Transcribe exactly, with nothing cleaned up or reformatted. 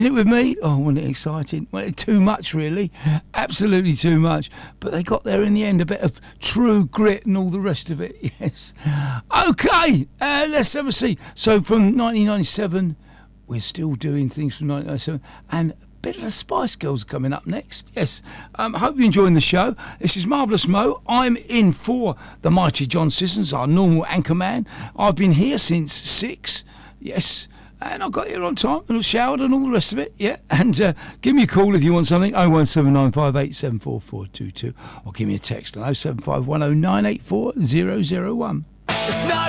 it with me? Oh, wasn't it exciting? Well, too much, really. Absolutely too much. But they got there in the end, a bit of True Grit and all the rest of it, yes. OK, uh, let's have a see. So from nineteen ninety-seven, we're still doing things from nineteen ninety-seven, and a bit of the Spice Girls coming up next, yes. I um, hope you're enjoying the show. This is Marvellous Mo. I'm in for the mighty John Sissons, our normal anchor man. I've been here since six, yes. And I got here on time and showered and all the rest of it, yeah. And uh, give me a call if you want something, oh one seven nine five eight seven four four two two, or give me a text on oh seven five one oh nine eight four oh oh one. It's not